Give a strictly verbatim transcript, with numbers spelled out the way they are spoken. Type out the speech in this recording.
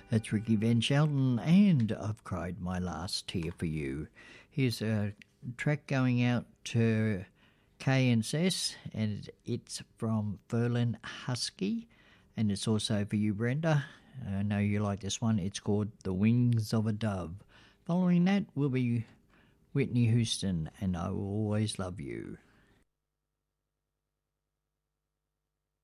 That's Ricky Van Shelton, and I've cried my last tear for you. Here's a track going out to K and S, and it's from Ferlin Husky, and it's also for you, Brenda. I know you like this one. It's called The Wings of a Dove. Following that will be Whitney Houston, and I Will Always Love You.